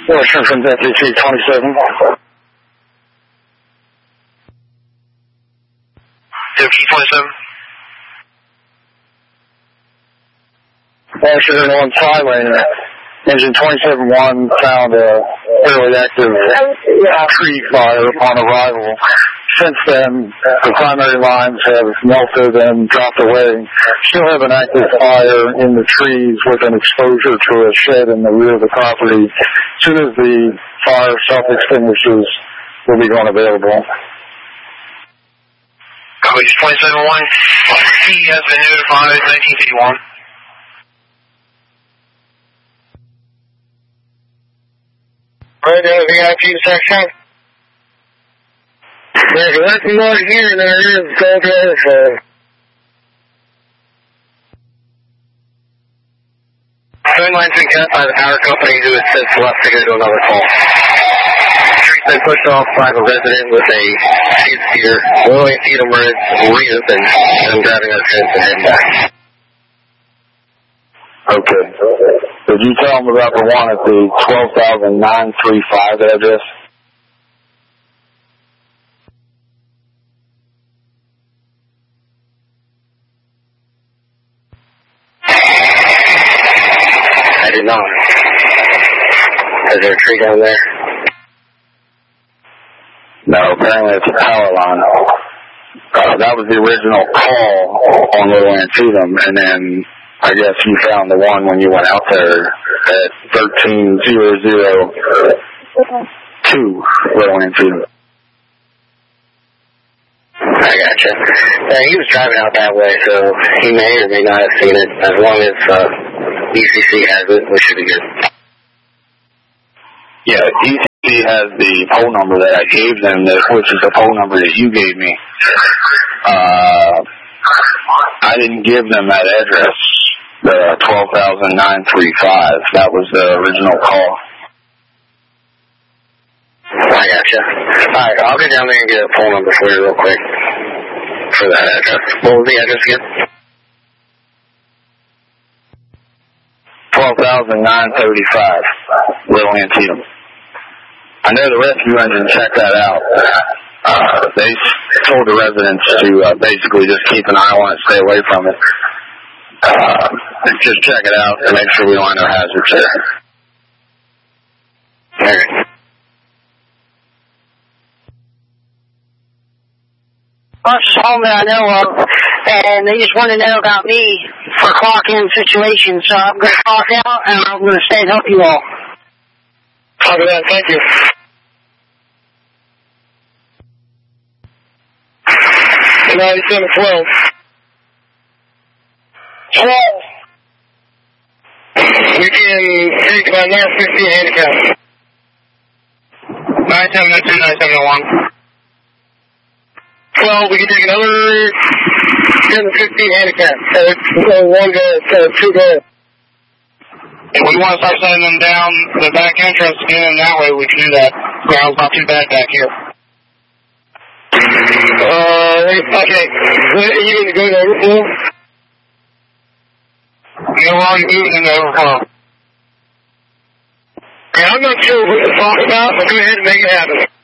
Western from FTC 27. FTC 27. Washington on Thailand. Engine 27-1 found a fairly active tree fire upon arrival. Since then, the primary lines have melted and dropped away. Still have an active fire in the trees with an exposure to a shed in the rear of the property. As soon as the fire self-extinguishes, will be going available. Coach 27-1. He has been notified 1951. Radio VIP section. There's nothing more here than there is Gold River. Phone line's been cut by the power company who has since left to go to another call. The street's been pushed off by the resident with a skid steer. Will and Tatum roads reopened, and I'm driving our fence and heading back. Okay. Did you tell them about the one at the 12,935 address? I did not. Is there a tree down there? No, apparently it's a power line. That was the original call on Little Antietam, and then I guess you found the one when you went out there at 13002 Little Antietam. I gotcha. He was driving out that way, so he may or may not have seen it. As long as DCC has it, we should be good. Yeah, DCC has the pole number that I gave them, which is the pole number that you gave me. I didn't give them that address, the 12,935. That was the original call. I gotcha. Alright, I'll get down there and get a phone number for you real quick for that address. What was the address again? 12,935, Little Antietam. I know the rescue engine checked that out. They told the residents to basically just keep an eye on it, stay away from it. Just check it out and make sure we don't have no hazards there. Alright. Closest home that I know of, and they just want to know about me for clock-in situation. So I'm going to clock out, and I'm going to stay and help you all. Copy that. Thank you. United 712. 12. We can take about 950 handicap. 972, 971. 12, we can take another 10 to 15 handicap. So it's one go, so two go. If we want to start sending them down the back entrance again, that way we can do that. Ground's not too bad back here. Okay. You need to go to overflow? No, we're already moving into overflow. Yeah, I'm not sure what to talk about, but go ahead and make it happen.